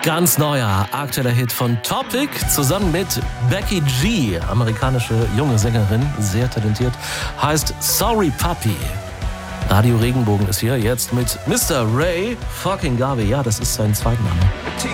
Ganz neuer, aktueller Hit von Topic zusammen mit Becky G, amerikanische junge Sängerin, sehr talentiert, heißt Sorry Puppy. Radio Regenbogen ist hier jetzt mit Mr. Ray fucking Garvey. Ja, das ist sein Zweitname.